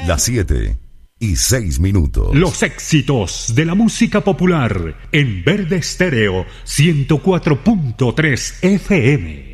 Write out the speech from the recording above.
Las 7:06. Los éxitos de la música popular en Verde Estéreo 104.3 FM.